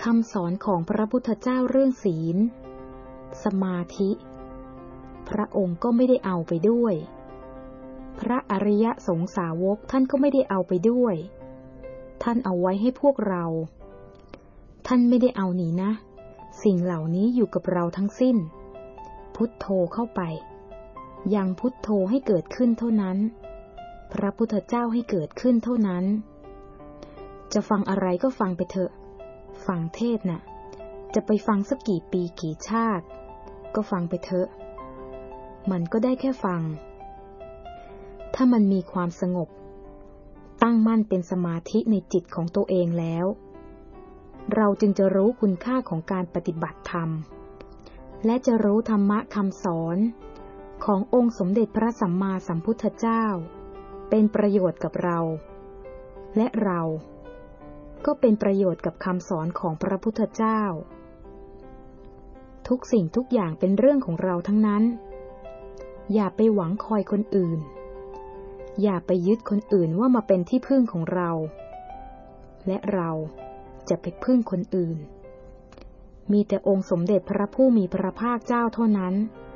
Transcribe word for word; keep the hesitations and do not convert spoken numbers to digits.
คำสอนของพระพุทธเจ้าเรื่องศีลสมาธิพระองค์ก็ไม่ได้เอาไปด้วยพระอริยสงสาวกท่านก็ไม่ได้เอาไปด้วยท่านเอาไว้ให้พวกเราท่านไม่ได้เอาหนีนะสิ่งเหล่านี้อยู่กับเราทั้งสิ้นพุทโธเข้าไปยังพุทโธให้เกิดขึ้นเท่านั้นพระพุทธเจ้าให้เกิดขึ้นเท่านั้นจะฟังอะไรก็ฟังไปเถอะฟังเทศน่ะจะไปฟังสักกี่ปีกี่ชาติก็ฟังไปเถอะมันก็ได้แค่ฟังถ้ามันมีความสงบตั้งมั่นเป็นสมาธิในจิตของตัวเองแล้วเราจึงจะรู้คุณค่าของการปฏิบัติธรรมและจะรู้ธรรมะคำสอนขององค์สมเด็จพระสัมมาสัมพุทธเจ้าเป็นประโยชน์กับเราและเราก็เป็นประโยชน์กับคำสอนของพระพุทธเจ้าทุกสิ่งทุกอย่างเป็นเรื่องของเราทั้งนั้นอย่าไปหวังคอยคนอื่นอย่าไปยึดคนอื่นว่ามาเป็นที่พึ่งของเราและเราจะไปพึ่งคนอื่นมีแต่องค์สมเด็จพระผู้มีพระภาคเจ้าเท่านั้น